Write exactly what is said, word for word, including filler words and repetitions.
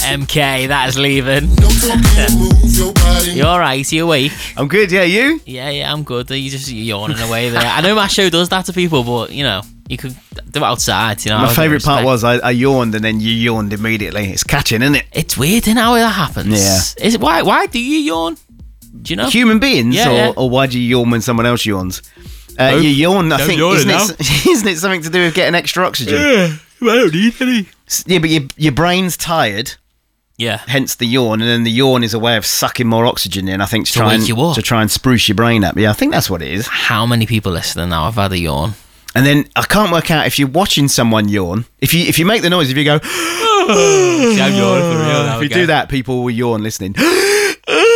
M K, that is leaving. You alright? You awake? I'm good, yeah, you? Yeah, yeah, I'm good. You just yawning away there. I know my show does that to people, but, you know, you could do it outside, you know. My favourite part was I, I yawned and then you yawned immediately. It's catching, isn't it? It's weird, isn't it, how that happens? Yeah. Is it, why, why do you yawn? Do you know? Human beings? Yeah, or, yeah. or why do you yawn when someone else yawns? Uh, Both. you yawn, I Don't think, yawn isn't now. it, isn't it something to do with getting extra oxygen? Yeah, I don't need any. Yeah, but your, your brain's tired, Yeah. hence the yawn, and then the yawn is a way of sucking more oxygen in, I think, to, To try, wake and, you up. to try and spruce your brain up. Yeah, I think that's what it is. How many people listening now have had a yawn? And then I can't work out if you're watching someone yawn. If you if you make the noise, if you go, See, I'm yawning for real now if you again. do that, people will yawn listening.